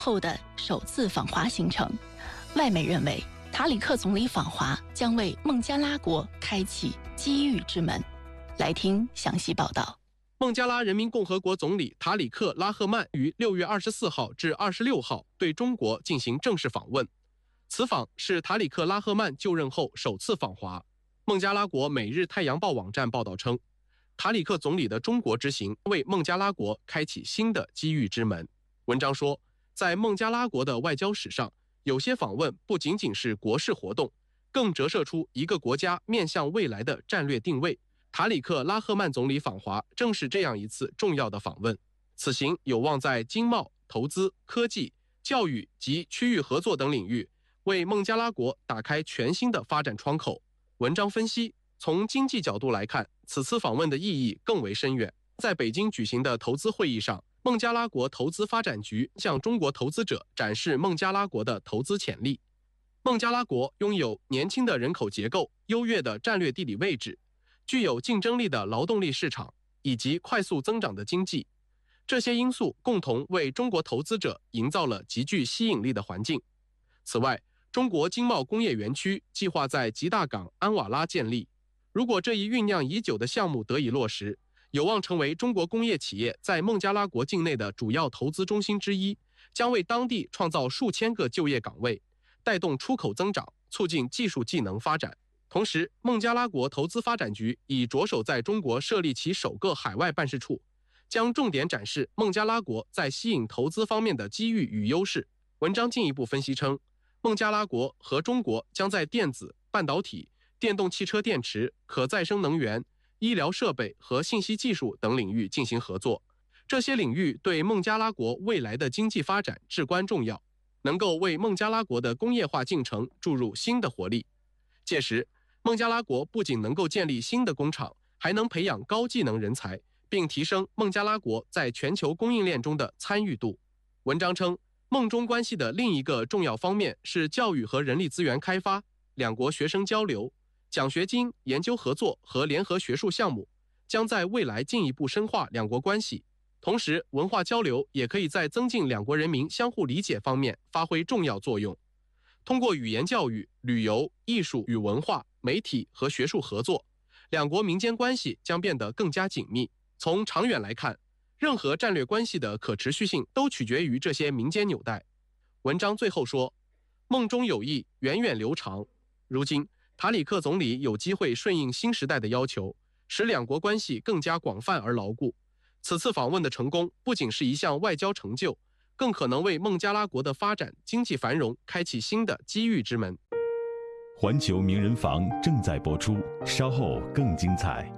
后的首次访华行程。外媒认为，塔里克总理访华将为孟加拉国开启机遇之门。来听详细报道。 孟加拉人民共和国总理塔里克·拉赫曼于6月24号至26号对中国进行正式访问。此访是塔里克·拉赫曼就任后首次访华。孟加拉国《每日太阳报》网站报道称，塔里克总理的中国之行为孟加拉国开启新的机遇之门。文章说，在孟加拉国的外交史上，有些访问不仅仅是国事活动，更折射出一个国家面向未来的战略定位。塔里克·拉赫曼总理访华正是这样一次重要的访问。此行有望在经贸、投资、科技、教育及区域合作等领域为孟加拉国打开全新的发展窗口。文章分析，从经济角度来看，此次访问的意义更为深远。在北京举行的投资会议上，孟加拉国投资发展局向中国投资者展示孟加拉国的投资潜力。孟加拉国拥有年轻的人口结构、优越的战略地理位置，具有竞争力的劳动力市场以及快速增长的经济，这些因素共同为中国投资者营造了极具吸引力的环境。此外，中国经贸工业园区计划在吉大港安瓦拉建立，如果这一酝酿已久的项目得以落实，有望成为中国工业企业在孟加拉国境内的主要投资中心之一，将为当地创造数千个就业岗位，带动出口增长，促进技术技能发展。同时，孟加拉国投资发展局已着手在中国设立其首个海外办事处，将重点展示孟加拉国在吸引投资方面的机遇与优势。文章进一步分析称，孟加拉国和中国将在电子、半导体、电动汽车电池、可再生能源、医疗设备和信息技术等领域进行合作。这些领域对孟加拉国未来的经济发展至关重要，能够为孟加拉国的工业化进程注入新的活力。届时，孟加拉国不仅能够建立新的工厂，还能培养高技能人才，并提升孟加拉国在全球供应链中的参与度。文章称，孟中关系的另一个重要方面是教育和人力资源开发，两国学生交流、奖学金、研究合作和联合学术项目将在未来进一步深化两国关系。同时，文化交流也可以在增进两国人民相互理解方面发挥重要作用。通过语言教育、旅游、艺术与文化、媒体和学术合作，两国民间关系将变得更加紧密。从长远来看，任何战略关系的可持续性都取决于这些民间纽带。文章最后说，孟中友谊源远流长。如今，塔里克总理有机会顺应新时代的要求，使两国关系更加广泛而牢固。此次访问的成功不仅是一项外交成就，更可能为孟加拉国的发展、经济繁荣开启新的机遇之门。 环球名人房正在播出，稍后更精彩。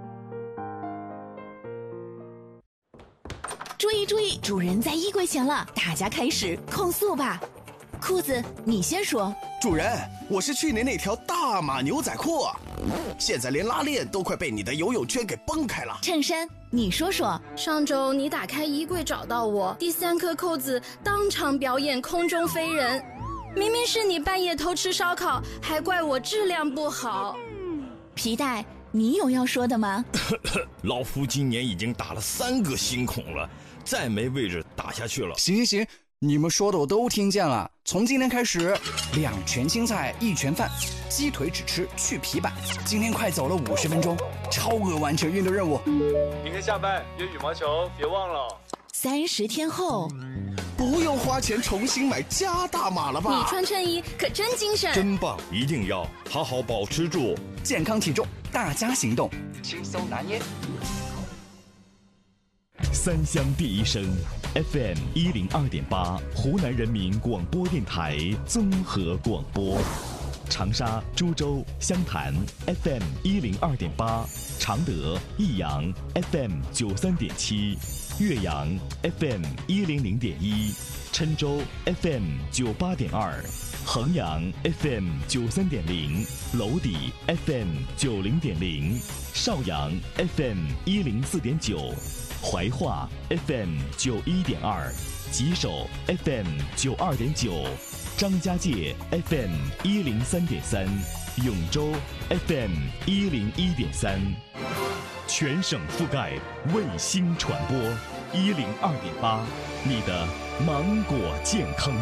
注意注意，主人在衣柜前了，大家开始控诉吧。裤子，你先说。 主人，我是去年那条大码牛仔裤，现在连拉链都快被你的游泳圈给崩开了。 衬衫，你说说。 上周你打开衣柜找到我，第3颗扣子当场表演空中飞人。明明是你半夜偷吃烧烤，还怪我质量不好。 皮带，你有要说的吗？ 老夫今年已经打了3个新孔了，再没位置打下去了。 行，你们说的我都听见了。从今天开始，2全青菜1全饭，鸡腿只吃去皮板。今天快走了50分钟，超额完成运动任务。 明天下班约羽毛球，别忘了。 30天后， 不用花钱重新买加大码了吧？ 你穿衬衣可真精神， 真棒！一定要好好保持住健康体重，大家行动，轻松拿捏。 三湘第一声 FM 102.8，湖南人民广播电台综合广播。长沙、株洲、湘潭 FM 102.8，常德、益阳 FM 93.7，岳阳 FM 100.1，郴州 FM 98.2，衡阳 FM 93.0，娄底 FM 90.0，邵阳 FM 104.9，怀化 FM 91.2，吉首 FM 92.9，张家界 FM 103.3，永州 FM 101.3，全省覆盖卫星传播， 102.8，你的芒果健康